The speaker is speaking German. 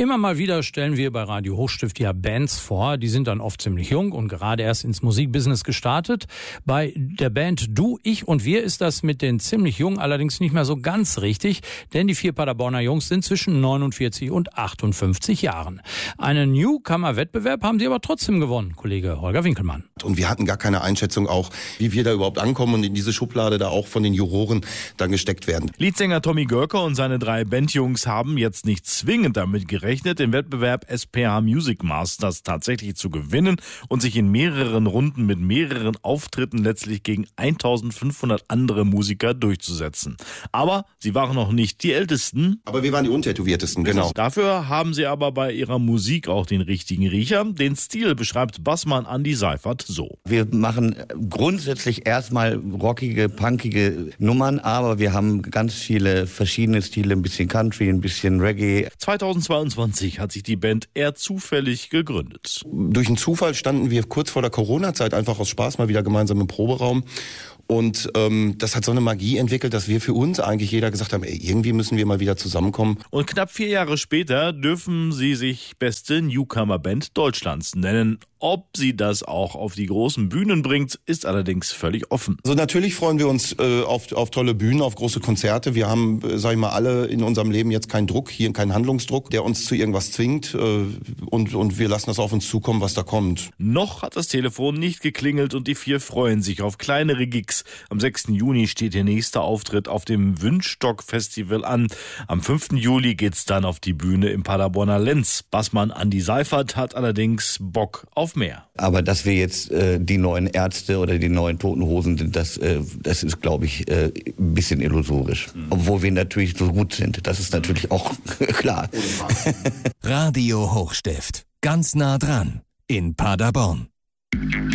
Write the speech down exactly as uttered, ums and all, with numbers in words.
Immer mal wieder stellen wir bei Radio Hochstift ja Bands vor, die sind dann oft ziemlich jung und gerade erst ins Musikbusiness gestartet. Bei der Band Du, Ich und Wir ist das mit den ziemlich jungen allerdings nicht mehr so ganz richtig, denn die vier Paderborner Jungs sind zwischen neunundvierzig und achtundfünfzig Jahren. Einen Newcomer-Wettbewerb haben sie aber trotzdem gewonnen, Kollege Holger Winkelmann. Und wir hatten gar keine Einschätzung auch, wie wir da überhaupt ankommen und in diese Schublade da auch von den Juroren dann gesteckt werden. Leadsänger Tommy Görker und seine drei Bandjungs haben jetzt nicht zwingend damit gerechnet, den Wettbewerb S P H Music Masters tatsächlich zu gewinnen und sich in mehreren Runden mit mehreren Auftritten letztlich gegen eintausendfünfhundert andere Musiker durchzusetzen. Aber sie waren noch nicht die Ältesten. Aber wir waren die Untätowiertesten, genau. Dafür haben sie aber bei ihrer Musik auch den richtigen Riecher. Den Stil beschreibt Bassmann Andi Seifert so. Wir machen grundsätzlich erstmal rockige, punkige Nummern, aber wir haben ganz viele verschiedene Stile, ein bisschen Country, ein bisschen Reggae. zweitausendzweiundzwanzig hat sich die Band eher zufällig gegründet. Durch einen Zufall standen wir kurz vor der Corona-Zeit einfach aus Spaß mal wieder gemeinsam im Proberaum. Und ähm, das hat so eine Magie entwickelt, dass wir für uns eigentlich jeder gesagt haben, ey, irgendwie müssen wir mal wieder zusammenkommen. Und knapp vier Jahre später dürfen sie sich beste Newcomer-Band Deutschlands nennen. Ob sie das auch auf die großen Bühnen bringt, ist allerdings völlig offen. So, natürlich freuen wir uns äh, auf, auf tolle Bühnen, auf große Konzerte. Wir haben, äh, sag ich mal, alle in unserem Leben jetzt keinen Druck, hier keinen Handlungsdruck, der uns zu irgendwas zwingt. Äh, und, und wir lassen das auf uns zukommen, was da kommt. Noch hat das Telefon nicht geklingelt und die vier freuen sich auf kleinere Gigs. Am sechsten Juni steht ihr nächster Auftritt auf dem Wünschstock-Festival an. Am fünften Juli geht's dann auf die Bühne im Paderborner Lenz. Bassmann Andi Seifert hat allerdings Bock auf mehr. Aber dass wir jetzt äh, die neuen Ärzte oder die neuen Toten Hosen sind, das, äh, das ist, glaube ich, äh, ein bisschen illusorisch. Mhm. Obwohl wir natürlich so gut sind. Das ist natürlich auch klar. Radio Hochstift. Ganz nah dran. In Paderborn.